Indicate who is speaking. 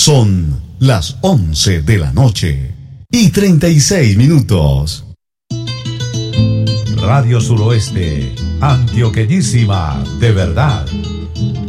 Speaker 1: Son las 11 de la noche y 36 minutos.
Speaker 2: Radio Suroeste, antioqueñísima de verdad.